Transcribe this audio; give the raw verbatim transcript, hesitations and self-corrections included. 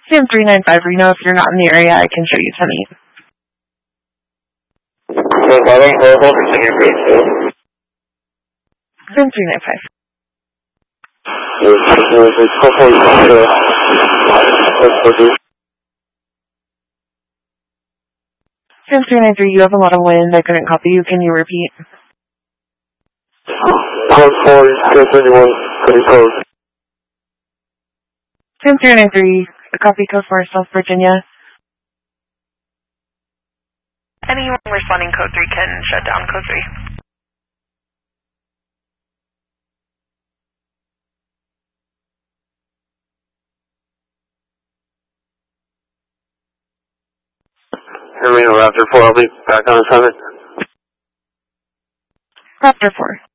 Sam three nine five Reno, if you're not in the area, I can show you Sunny. Sam three nine five. Sam three nine three, you have a lot of wind. I couldn't copy you. Can you repeat? Code four, Sam thirty-one, pretty close. Sam three nine three, copy code four, South Virginia. Anyone responding code three can shut down code three. Reno Raptor four, I'll be back on assignment. Raptor four.